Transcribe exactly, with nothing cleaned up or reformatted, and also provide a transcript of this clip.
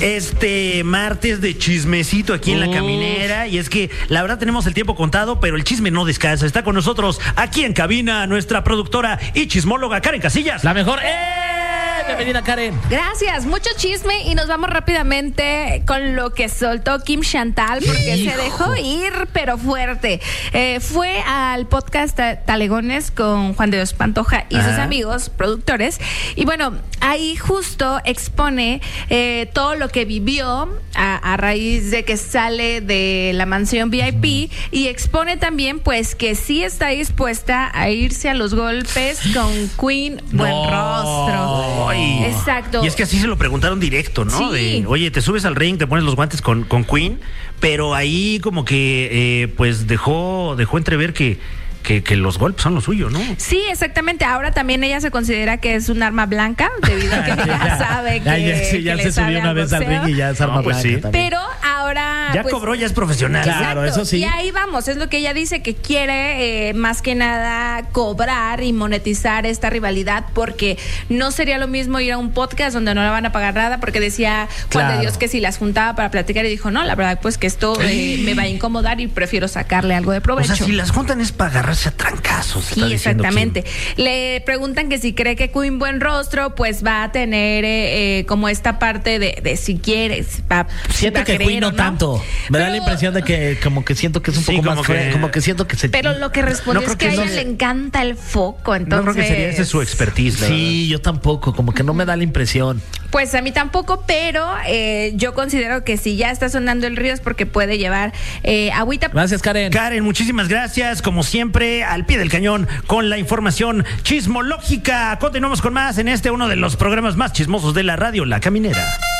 Este martes de chismecito aquí en La Caminera. Y es que la verdad tenemos el tiempo contado, pero el chisme no descansa. Está con nosotros aquí en cabina nuestra productora y chismóloga Karen Casillas. La mejor. ¡Eh! Bienvenida, Karen. Gracias, mucho chisme y nos vamos rápidamente con lo que soltó Kim Chantal, porque Hijo. se dejó ir, pero fuerte. Eh, fue al podcast Talegones con Juan de Dios Pantoja y Ajá. sus amigos productores. Y bueno, ahí justo expone eh, todo lo que vivió a, a raíz de que sale de la mansión V I P y expone también pues que sí está dispuesta a irse a los golpes con Queen Buen no. Rostro. Ay. Exacto. Y es que así se lo preguntaron directo, ¿no? Sí. De, oye, te subes al ring, te pones los guantes con, con Queen, pero ahí como que eh, pues dejó, dejó entrever que Que, que los golpes son lo suyo, ¿no? Sí, exactamente. Ahora también ella se considera que es un arma blanca, debido a que ya sabe que, ya, ya, sí, ya que se le subió una vez al ring y ya es arma no, pues blanca. Sí. Pero ahora... Ya pues, cobró, ya es profesional. Claro, exacto. eso sí. Y ahí vamos, es lo que ella dice, que quiere eh, más que nada cobrar y monetizar esta rivalidad, porque no sería lo mismo ir a un podcast donde no le van a pagar nada, porque decía Juan claro. de Dios que si las juntaba para platicar y dijo, no, la verdad pues que esto eh, me va a incomodar y prefiero sacarle algo de provecho. O sea, si las juntan es para agarrarse a trancazos. Sí, exactamente. Le preguntan que si cree que Queen Buen Rostro pues va a tener eh, eh, como esta parte de, de si quieres. Va, siento va que querer, Queen no, no tanto. Me pero, da la impresión de que como que siento que es un sí, poco más que, fre- como que siento que se. Pero lo que respondió no es que, que a ella no, le encanta el foco, entonces. No creo que sería ese su expertise. Sí, yo tampoco, como que no me da la impresión. Pues a mí tampoco, pero eh, yo considero que si ya está sonando el río es porque puede llevar eh, agüita. Gracias, Karen. Karen, muchísimas gracias. Como siempre, al pie del cañón con la información chismológica. Continuamos con más en este uno de los programas más chismosos de la radio, La Caminera.